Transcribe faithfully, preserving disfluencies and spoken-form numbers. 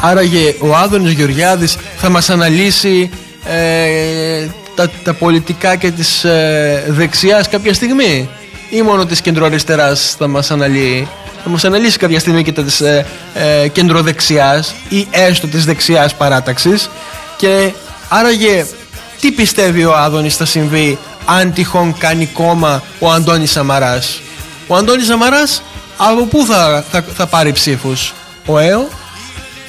άραγε ο Άδωνης Γεωργιάδης θα μας αναλύσει ε, τα, τα πολιτικά και της ε, δεξιάς κάποια στιγμή, ή μόνο της κεντροαριστεράς θα μας αναλύει? Θα μας αναλύσει κάποια στιγμή και τα της ε, ε, κεντροδεξιάς ή έστω της δεξιάς παράταξης? Και άραγε τι πιστεύει ο Άδωνης θα συμβεί αν τυχόν κάνει κόμμα ο Αντώνης Σαμαράς? Ο Αντώνης Σαμαράς από πού θα, θα, θα πάρει ψήφους? Ο ΕΟ